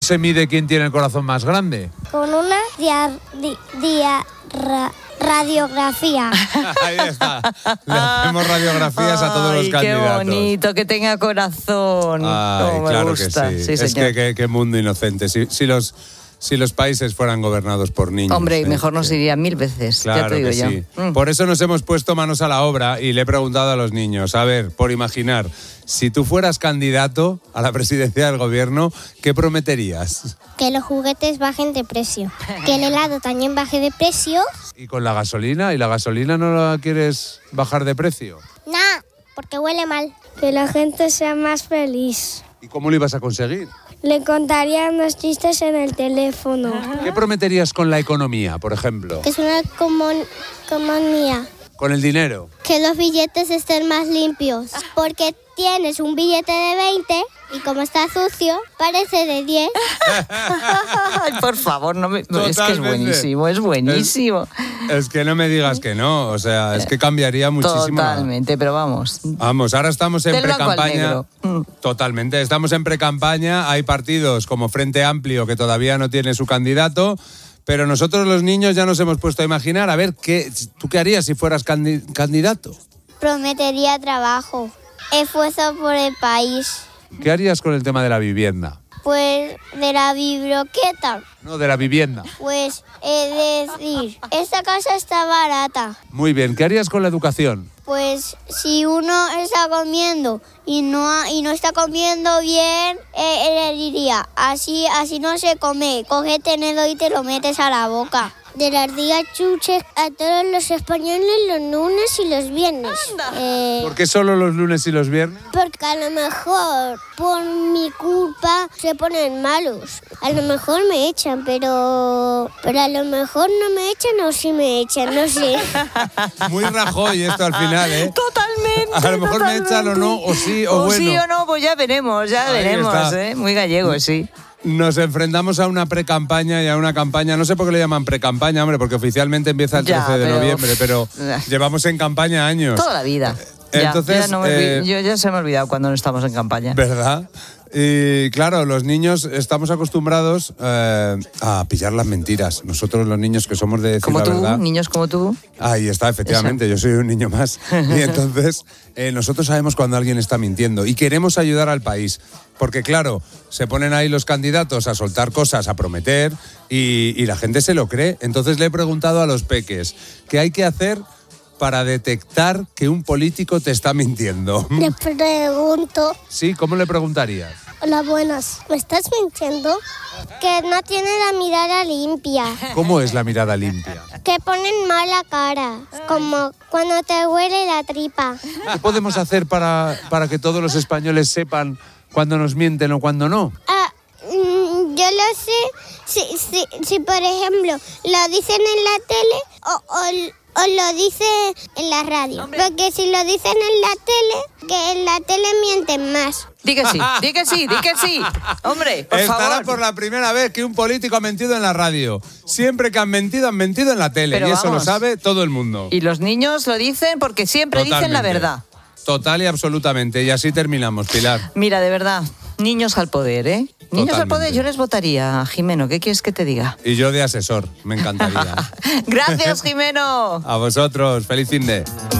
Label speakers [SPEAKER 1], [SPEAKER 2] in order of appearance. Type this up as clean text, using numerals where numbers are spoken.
[SPEAKER 1] se mide quién tiene el corazón más grande?
[SPEAKER 2] Con una radiografía.
[SPEAKER 1] Ahí está. Le hacemos radiografías a todos los candidatos.
[SPEAKER 3] Qué bonito, que tenga corazón.
[SPEAKER 1] Ay, claro que sí.
[SPEAKER 3] Sí,
[SPEAKER 1] es
[SPEAKER 3] señor.
[SPEAKER 1] que mundo inocente. Si los países fueran gobernados por niños.
[SPEAKER 3] Hombre, mejor nos iría 1000 veces,
[SPEAKER 1] Claro
[SPEAKER 3] ya te digo
[SPEAKER 1] que
[SPEAKER 3] yo.
[SPEAKER 1] sí. Por eso nos hemos puesto manos a la obra y le he preguntado a los niños, a ver, por imaginar, si tú fueras candidato a la presidencia del gobierno, ¿qué prometerías?
[SPEAKER 2] Que los juguetes bajen de precio. Que el helado también baje de precio.
[SPEAKER 1] ¿Y con la gasolina? ¿Y la gasolina no la quieres bajar de precio?
[SPEAKER 2] Nah, porque huele mal. Que la gente sea más feliz.
[SPEAKER 1] ¿Y cómo lo ibas a conseguir?
[SPEAKER 2] Le contaría unos chistes en el teléfono.
[SPEAKER 1] ¿Qué prometerías con la economía, por ejemplo?
[SPEAKER 2] Que es una comunidad.
[SPEAKER 1] ¿Con el dinero?
[SPEAKER 2] Que los billetes estén más limpios. Porque tienes un billete de 20 y como está sucio, parece de 10.
[SPEAKER 3] Ay, por favor, no me... Es que es
[SPEAKER 1] Totalmente.
[SPEAKER 3] buenísimo, es buenísimo.
[SPEAKER 1] Es que no me digas que no, o sea, es que cambiaría muchísimo.
[SPEAKER 3] Totalmente, pero vamos.
[SPEAKER 1] Vamos, ahora estamos en
[SPEAKER 3] Del blanco al
[SPEAKER 1] precampaña.
[SPEAKER 3] negro.
[SPEAKER 1] Totalmente, estamos en precampaña, hay partidos como Frente Amplio que todavía no tiene su candidato, pero nosotros los niños ya nos hemos puesto a imaginar, a ver, ¿tú qué harías si fueras candidato?
[SPEAKER 2] Prometería trabajo. Esfuerzo por el país.
[SPEAKER 1] ¿Qué harías con el tema de la vivienda?
[SPEAKER 2] Pues de la biblioteca.
[SPEAKER 1] No, de la vivienda.
[SPEAKER 2] Pues decir, esta casa está barata.
[SPEAKER 1] Muy bien, ¿qué harías con la educación?
[SPEAKER 2] Pues si uno está comiendo y no está comiendo bien, le diría, así no se come, coge tenedor y te lo metes a la boca. De las días chuches a todos los españoles los lunes y los viernes.
[SPEAKER 1] ¿Por qué solo los lunes y los viernes?
[SPEAKER 2] Porque a lo mejor por mi culpa se ponen malos. A lo mejor me echan, pero a lo mejor no me echan o sí me echan, no sé.
[SPEAKER 1] Muy Rajoy esto al final, ¿eh?
[SPEAKER 3] Totalmente.
[SPEAKER 1] A lo mejor me echan o no, o sí, o bueno.
[SPEAKER 3] sí o no, pues ya veremos,
[SPEAKER 1] Ahí está.
[SPEAKER 3] ¿eh? Muy gallego, sí.
[SPEAKER 1] Nos enfrentamos a una precampaña y a una campaña, no sé por qué le llaman precampaña, hombre, porque oficialmente empieza el 13 de noviembre, pero llevamos en campaña años.
[SPEAKER 3] Toda la vida.
[SPEAKER 1] Entonces,
[SPEAKER 3] yo ya se me ha olvidado cuando no estamos en campaña.
[SPEAKER 1] ¿Verdad? Y claro, los niños estamos acostumbrados a pillar las mentiras. Nosotros los niños que somos de decir
[SPEAKER 3] Como
[SPEAKER 1] la
[SPEAKER 3] tú,
[SPEAKER 1] verdad.
[SPEAKER 3] niños como tú.
[SPEAKER 1] Ahí está, efectivamente, yo soy un niño más. Y entonces nosotros sabemos cuando alguien está mintiendo y queremos ayudar al país. Porque claro, se ponen ahí los candidatos a soltar cosas, a prometer y la gente se lo cree. Entonces le he preguntado a los peques, ¿qué hay que hacer para detectar que un político te está mintiendo?
[SPEAKER 2] Le pregunto,
[SPEAKER 1] Sí, ¿cómo le preguntarías?
[SPEAKER 2] hola, buenas, ¿me estás mintiendo? Que no tiene la mirada limpia,
[SPEAKER 1] ¿Cómo es la mirada limpia?
[SPEAKER 2] que ponen mala cara, como cuando te huele la tripa.
[SPEAKER 1] ¿Qué podemos hacer para que todos los españoles sepan cuándo nos mienten o cuándo no?
[SPEAKER 2] Yo lo sé, si por ejemplo lo dicen en la tele o lo dice en la radio. Porque si lo dicen en la tele, que en la tele mienten más.
[SPEAKER 3] Di que sí, di que sí, di que sí. Hombre, por
[SPEAKER 1] Estará
[SPEAKER 3] favor.
[SPEAKER 1] por la primera vez que un político ha mentido en la radio. Siempre que han mentido en la tele.
[SPEAKER 3] Pero
[SPEAKER 1] y eso
[SPEAKER 3] vamos.
[SPEAKER 1] lo sabe todo el mundo.
[SPEAKER 3] Y los niños lo dicen porque siempre dicen la
[SPEAKER 1] Totalmente.
[SPEAKER 3] verdad.
[SPEAKER 1] Total y absolutamente. Y así terminamos, Pilar.
[SPEAKER 3] Mira, de verdad, niños al poder, ¿eh? Niños al
[SPEAKER 1] Totalmente.
[SPEAKER 3] poder, yo les votaría, Jimeno. ¿Qué quieres que te diga?
[SPEAKER 1] Y yo de asesor, me encantaría.
[SPEAKER 3] Gracias, Jimeno.
[SPEAKER 1] A vosotros, feliz fin de.